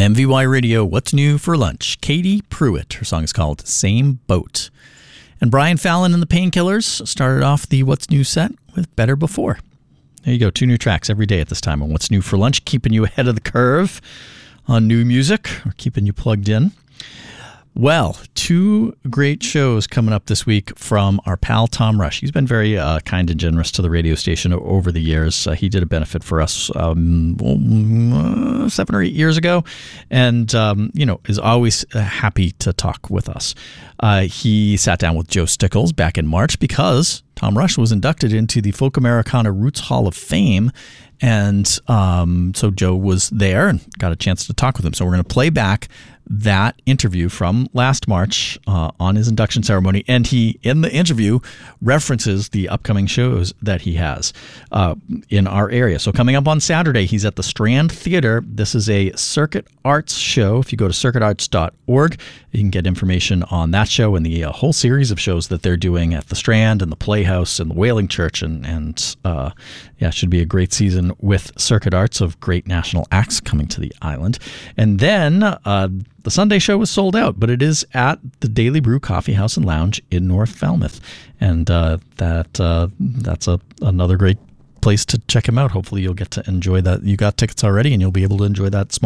MVY Radio, What's New for Lunch? Katie Pruitt. Her song is called Same Boat. And Brian Fallon and the Painkillers started off the What's New set with Better Before. There you go, 2 new tracks every day at this time on What's New for Lunch, keeping you ahead of the curve on new music, or keeping you plugged in. Well, 2 great shows coming up this week from our pal Tom Rush. He's been very kind and generous to the radio station over the years. He did a benefit for us 7 or 8 years ago, and is always happy to talk with us. He sat down with Joe Stickles back in March because Tom Rush was inducted into the Folk Americana Roots Hall of Fame. And so Joe was there and got a chance to talk with him. So we're going to play back that interview from last March on his induction ceremony. And he, in the interview, references the upcoming shows that he has in our area. So coming up on Saturday, he's at the Strand Theater. This is a Circuit Arts show. If you go to circuitarts.org, you can get information on that show and the whole series of shows that they're doing at the Strand and the Playhouse and the Whaling Church. And it should be a great season with Circuit Arts of great national acts coming to the island. And then the Sunday show was sold out, but it is at the Daily Brew Coffee House and Lounge in North Falmouth. And that's another great place to check him out. Hopefully you'll get to enjoy that. You got tickets already and you'll be able to enjoy that small